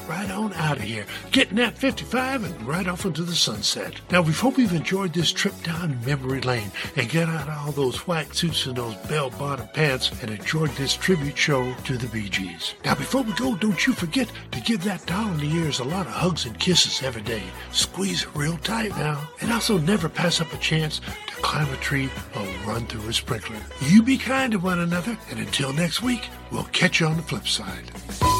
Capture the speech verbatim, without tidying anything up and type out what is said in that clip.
right on out of here, getting that fifty-five and right off into the sunset. Now, we hope you've enjoyed this trip down memory lane and get out all those white suits and those bell-bottom pants and enjoyed this tribute show to the Bee Gees. Now, before we go, don't you forget to give that doll in the ears a lot of hugs and kisses every day. Squeeze it real tight now. And also never pass up a chance to climb a tree or run through a sprinkler. You be kind to one another, and until next week, we'll catch you on the flip side.